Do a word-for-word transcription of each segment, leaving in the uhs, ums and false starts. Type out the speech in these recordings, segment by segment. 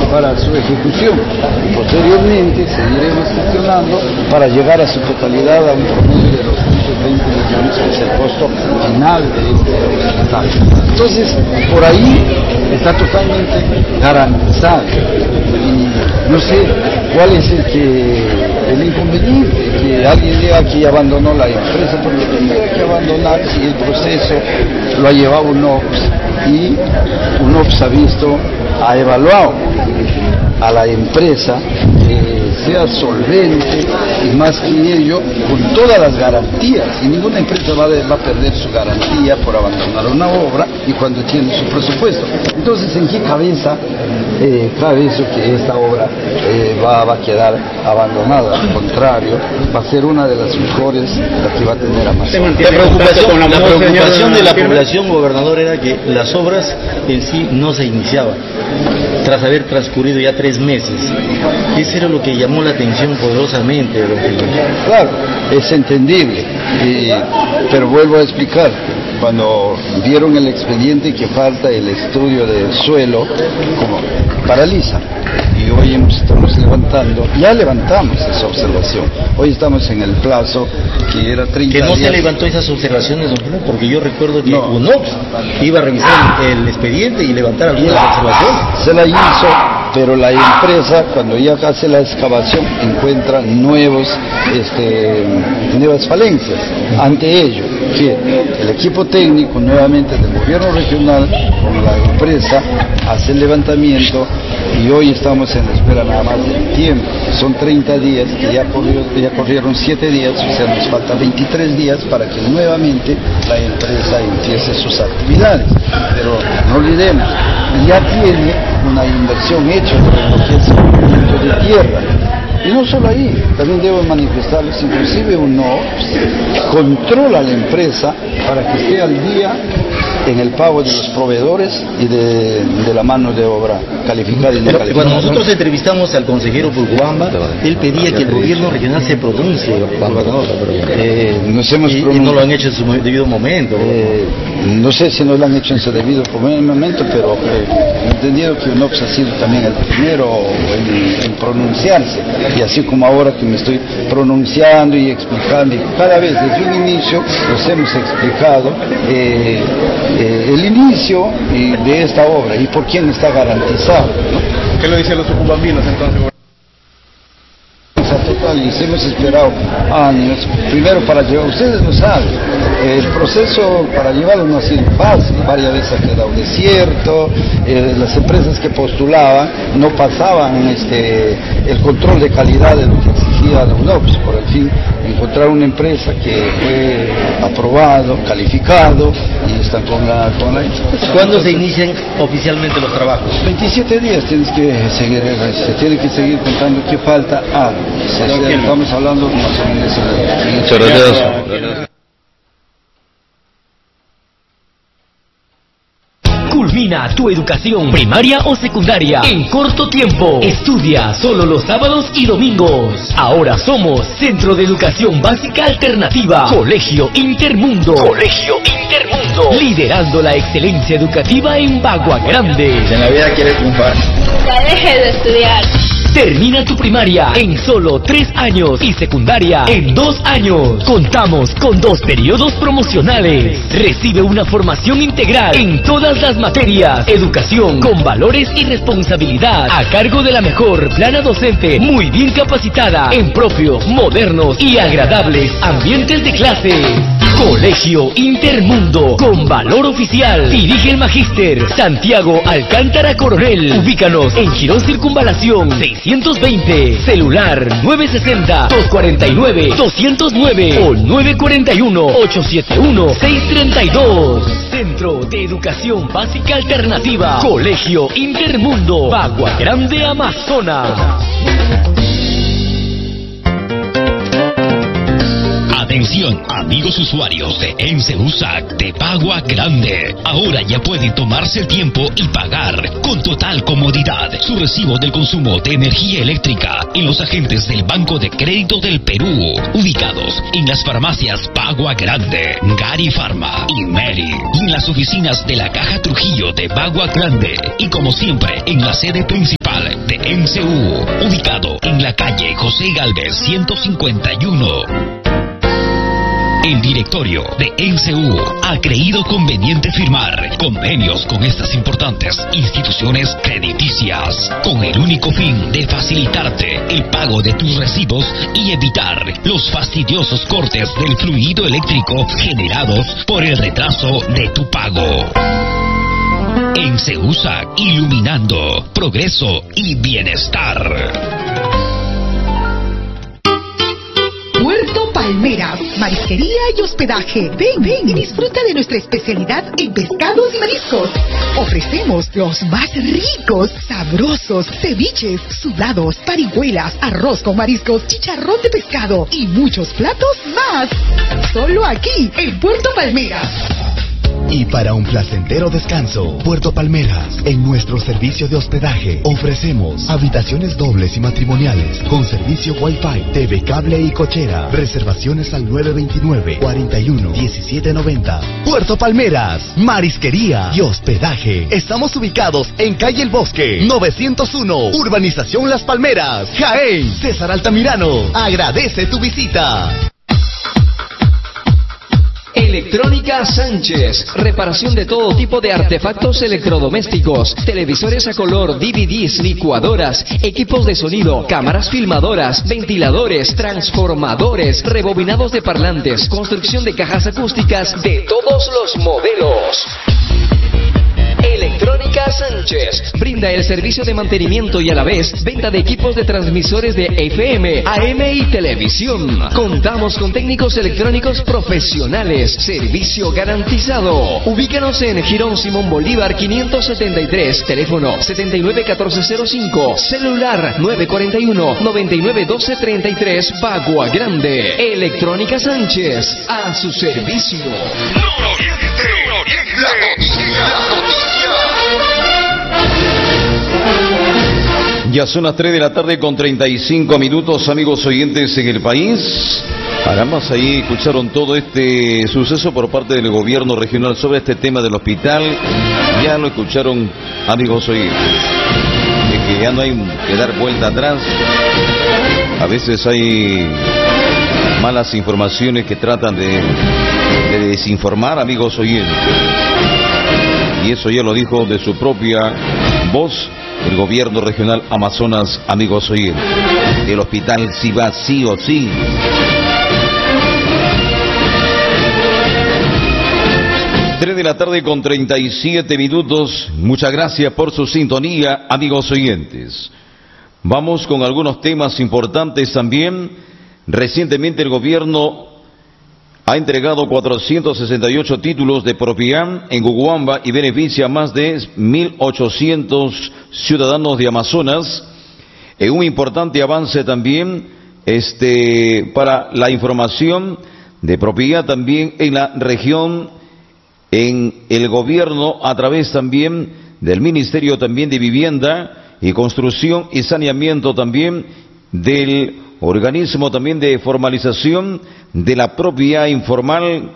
para su ejecución. Posteriormente seguiremos gestionando para llegar a su totalidad a un promedio de doscientos veinte millones, que es el costo final de este hospital. Entonces, por ahí está totalmente garantizado. Y no sé cuál es el, que, el inconveniente, que alguien diga que abandonó la empresa, porque tendría que abandonar si el proceso lo ha llevado U N O P S y U N O P S ha visto, ha evaluado a la empresa que sea solvente y más que ello con todas las garantías, y ninguna empresa va, de, va a perder su garantía por abandonar una obra y cuando tiene su presupuesto. Entonces, ¿en qué cabeza eh, cabe eso que esta obra eh, va, va a quedar abandonada? Al contrario, va a ser una de las mejores, la que va a tener a más. La preocupación, la preocupación de la población, gobernador, era que las obras en sí no se iniciaban tras haber transcurrido ya tres meses. Eso era lo que llamó la atención poderosamente, don Felipe. Claro, es entendible, y, pero vuelvo a explicar, cuando vieron el expediente que falta el estudio del suelo, como paraliza. Y hoy estamos levantando, ya levantamos esa observación. Hoy estamos en el plazo que era treinta días. Que no días. Se levantó esas observaciones, don Felipe, porque yo recuerdo que no. U N O P S iba a revisar el, el expediente y levantar algunas la, observaciones. Se la hizo, pero la empresa, cuando ya hace la excavación, encuentra nuevos, este, nuevas falencias. Ante ello, que el equipo técnico nuevamente del gobierno regional con la empresa hace el levantamiento, y hoy estamos en la espera nada más del tiempo. Son treinta días, que ya, corrió, ya corrieron siete días, o sea, nos falta veintitrés días para que nuevamente la empresa empiece sus actividades. Pero no olvidemos, ya tiene una inversión hecha sobre lo que es el movimiento de tierra. Y no solo ahí, también debo manifestarles, inclusive U N O P S controla la empresa para que esté al día en el pago de los proveedores y de, de la mano de obra calificada y no Pero, calificada. Cuando nosotros entrevistamos al consejero Pulcubamba, él pedía que el gobierno regional se pronuncie, eh, nos hemos y, y no lo han hecho en su debido momento. Eh, no sé si no lo han hecho en su debido momento, pero eh, he entendido que U N O P S ha sido también el primero en, en pronunciarse, y así como ahora que me estoy pronunciando y explicando, y cada vez desde un inicio los hemos explicado eh, eh, el inicio y de esta obra y por quién está garantizado, ¿no? ¿Qué le dicen los sucubambinos entonces? Total, y hemos esperado años, primero para llevar, ustedes lo saben, el proceso para llevarlo no ha sido fácil, varias veces ha quedado desierto, eh, las empresas que postulaban no pasaban este, el control de calidad de lo que exigía la U N O P S, por el fin encontrar una empresa que fue aprobado, calificado, y están con la... Con la ¿Cuándo se inician oficialmente los trabajos? veintisiete días tienes que seguir, se tiene que seguir contando qué falta. Ah, se, se, estamos hablando más o menos de... Muchas gracias. Culmina tu educación primaria o secundaria en corto tiempo. Estudia solo los sábados y domingos. Ahora somos Centro de Educación Básica Alternativa, Colegio Intermundo. Colegio Intermundo. Liderando la excelencia educativa en Bagua Grande. En la vida quieres triunfar. Ya dejes de estudiar. Termina tu primaria en solo tres años y secundaria en dos años. Contamos con dos periodos promocionales. Recibe una formación integral en todas las materias. Educación con valores y responsabilidad a cargo de la mejor plana docente, muy bien capacitada en propios, modernos y agradables ambientes de clase. Colegio Intermundo, con valor oficial. Dirige el magíster Santiago Alcántara Coronel. Ubícanos en Girón Circunvalación seiscientos veinte. Celular nueve sesenta, dos cuarenta y nueve, doscientos nueve o nueve cuarenta y uno, ochocientos setenta y uno, seiscientos treinta y dos. Centro de Educación Básica Alternativa. Colegio Intermundo, Bagua Grande, Amazonas. Atención, amigos usuarios de ENSEUSAC de Bagua Grande. Ahora ya pueden tomarse el tiempo y pagar con total comodidad su recibo del consumo de energía eléctrica en los agentes del Banco de Crédito del Perú, ubicados en las farmacias Bagua Grande, Gari Pharma y Meri, y en las oficinas de la Caja Trujillo de Bagua Grande, y como siempre en la sede principal de E N S E U, ubicado en la calle José Gálvez ciento cincuenta y uno. El directorio de E N S E U ha creído conveniente firmar convenios con estas importantes instituciones crediticias con el único fin de facilitarte el pago de tus recibos y evitar los fastidiosos cortes del fluido eléctrico generados por el retraso de tu pago. E N S E U S A C, iluminando progreso y bienestar. Puerto Palmeras, marisquería y hospedaje. Ven, ven y disfruta de nuestra especialidad en pescados y mariscos. Ofrecemos los más ricos, sabrosos, ceviches, sudados, parihuelas, arroz con mariscos, chicharrón de pescado y muchos platos más. Solo aquí, en Puerto Palmeras. Y para un placentero descanso, Puerto Palmeras, en nuestro servicio de hospedaje, ofrecemos habitaciones dobles y matrimoniales, con servicio Wi-Fi, T V cable y cochera. Reservaciones al nueve veintinueve, cuarenta y uno, diecisiete noventa. Puerto Palmeras, marisquería y hospedaje. Estamos ubicados en calle El Bosque, novecientos uno, Urbanización Las Palmeras, Jaén. César Altamirano agradece tu visita. Electrónica Sánchez, reparación de todo tipo de artefactos electrodomésticos, televisores a color, D V Ds, licuadoras, equipos de sonido, cámaras filmadoras, ventiladores, transformadores, rebobinados de parlantes, construcción de cajas acústicas de todos los modelos. Electrónica Sánchez brinda el servicio de mantenimiento y a la vez venta de equipos de transmisores de F M, A M y televisión. Contamos con técnicos electrónicos profesionales, servicio garantizado. Ubícanos en Girón Simón Bolívar quinientos setenta y tres, teléfono setenta y nueve catorce cero cinco, celular nueve cuarenta y uno, noventa y nueve doce treinta y tres, Bagua Grande. Electrónica Sánchez, a su servicio. No oriente, no oriente, la noticia, la noticia. Ya son las tres de la tarde con treinta y cinco minutos, amigos oyentes en el país. Además, ahí escucharon todo este suceso por parte del gobierno regional sobre este tema del hospital. Ya lo escucharon, amigos oyentes. De que ya no hay que dar vuelta atrás. A veces hay malas informaciones que tratan de, de desinformar, amigos oyentes. Y eso ya lo dijo de su propia voz el gobierno regional Amazonas, amigos oyentes. El hospital sí va sí o sí. tres de la tarde con treinta y siete minutos. Muchas gracias por su sintonía, amigos oyentes. Vamos con algunos temas importantes también. Recientemente el gobierno ha entregado cuatrocientos sesenta y ocho títulos de propiedad en Guguamba y beneficia a más de mil ochocientos ciudadanos de Amazonas. En un importante avance también este, para la información de propiedad también en la región, en el gobierno a través también del Ministerio también de Vivienda y Construcción y Saneamiento también del organismo también de formalización de la propiedad informal,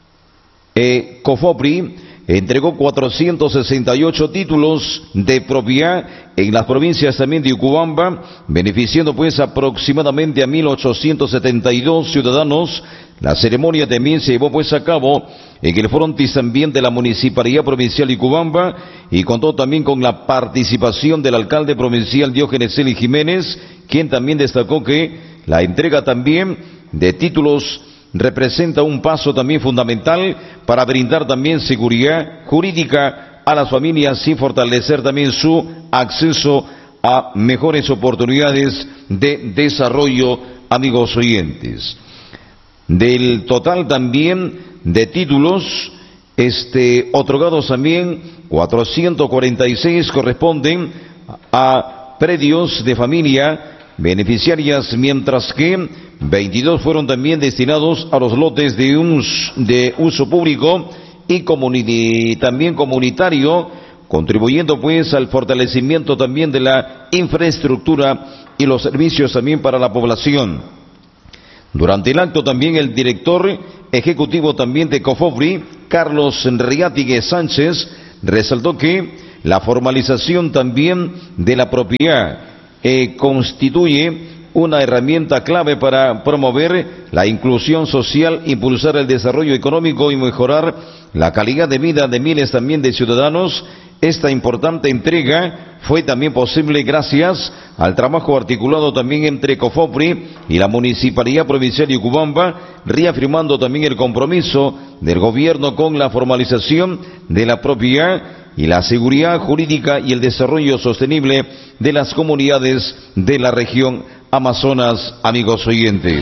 eh, COFOPRI, entregó cuatrocientos sesenta y ocho títulos de propiedad en las provincias también de Ucubamba, beneficiando pues aproximadamente a mil ochocientos setenta y dos ciudadanos. La ceremonia también se llevó pues a cabo en el frontis también de la Municipalidad Provincial de Ucubamba y contó también con la participación del alcalde provincial Diógenes Eli Jiménez, quien también destacó que la entrega también de títulos representa un paso también fundamental para brindar también seguridad jurídica a las familias y fortalecer también su acceso a mejores oportunidades de desarrollo, amigos oyentes. Del total también de títulos este, otorgados también, cuatrocientos cuarenta y seis corresponden a predios de familia beneficiarias, mientras que veintidós fueron también destinados a los lotes de, un, de uso público y comuni- también comunitario, contribuyendo pues al fortalecimiento también de la infraestructura y los servicios también para la población. Durante el acto también el director ejecutivo también de COFOPRI, Carlos Riátigue Sánchez, resaltó que la formalización también de la propiedad eh, constituye una herramienta clave para promover la inclusión social, impulsar el desarrollo económico y mejorar la calidad de vida de miles también de ciudadanos. Esta importante entrega fue también posible gracias al trabajo articulado también entre COFOPRI y la Municipalidad Provincial de Utcubamba, reafirmando también el compromiso del gobierno con la formalización de la propiedad y la seguridad jurídica y el desarrollo sostenible de las comunidades de la región Amazonas, amigos oyentes.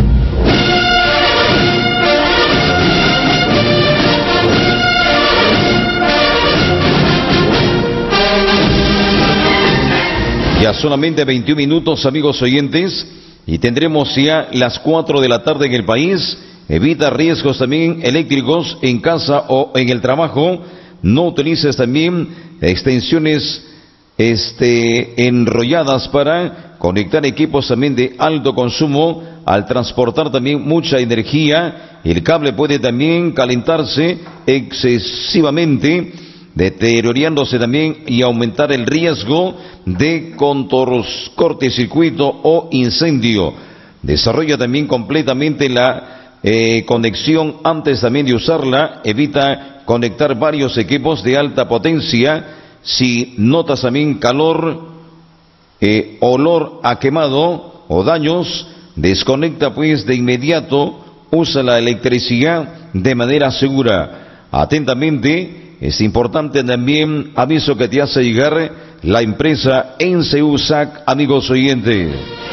Ya solamente veintiún minutos, amigos oyentes, y tendremos ya las cuatro de la tarde en el país. Evita riesgos también eléctricos en casa o en el trabajo. No utilices también extensiones este, enrolladas para conectar equipos también de alto consumo. Al transportar también mucha energía, el cable puede también calentarse excesivamente, deteriorándose también y aumentar el riesgo de contornos, cortocircuito o incendio. Desarrolla también completamente la eh, conexión antes también de usarla. Evita conectar varios equipos de alta potencia. Si notas también calor, eh, olor a quemado o daños, desconecta pues de inmediato. Usa la electricidad de manera segura. Atentamente. Es importante también, aviso que te hace llegar la empresa Enseusac, amigos oyentes.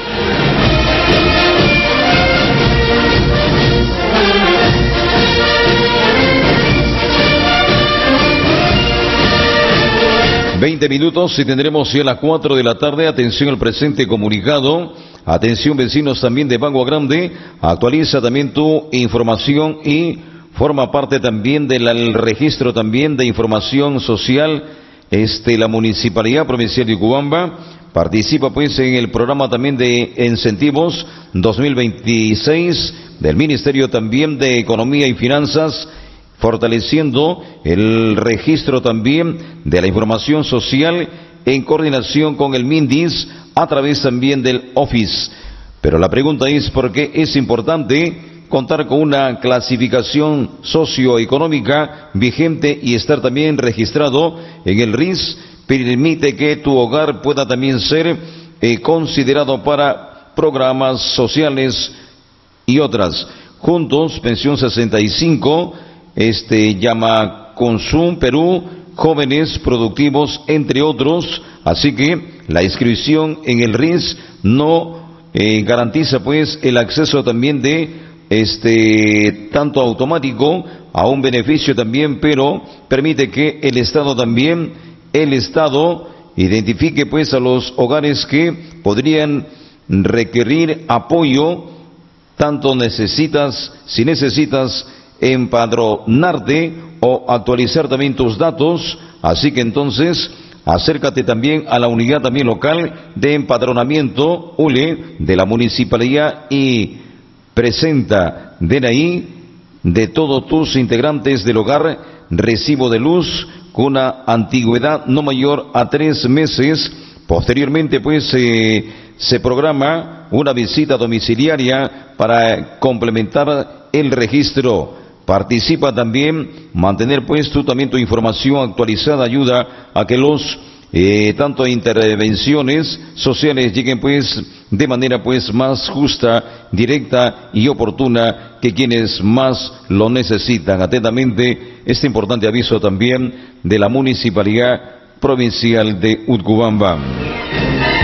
Veinte minutos y tendremos ya a las cuatro de la tarde. Atención al presente comunicado. Atención vecinos también de Bagua Grande. Actualiza también tu información y forma parte también del registro también de información social, este, la Municipalidad Provincial de Utcubamba. Participa pues en el programa también de incentivos dos mil veintiséis del Ministerio también de Economía y Finanzas, fortaleciendo el registro también de la información social en coordinación con el MINDIS a través también del Office. Pero la pregunta es ¿por qué es importante contar con una clasificación socioeconómica vigente y estar también registrado en el R I S? Permite que tu hogar pueda también ser eh, considerado para programas sociales y otras. Juntos, Pensión sesenta y cinco, este, llama Consum Perú, Jóvenes Productivos, entre otros. Así que la inscripción en el R I S no eh, garantiza pues el acceso también de este tanto automático a un beneficio también, pero permite que el Estado también, el Estado identifique pues a los hogares que podrían requerir apoyo. Tanto necesitas, si necesitas empadronarte o actualizar también tus datos, así que entonces acércate también a la unidad también local de empadronamiento U L E de la municipalidad y presenta D N I de todos tus integrantes del hogar, recibo de luz con una antigüedad no mayor a tres meses. Posteriormente pues eh, se programa una visita domiciliaria para complementar el registro. Participa también, mantener pues tú también tu información actualizada ayuda a que los Eh, tanto intervenciones sociales lleguen pues de manera pues más justa, directa y oportuna que quienes más lo necesitan. Atentamente este importante aviso también de la Municipalidad Provincial de Utcubamba.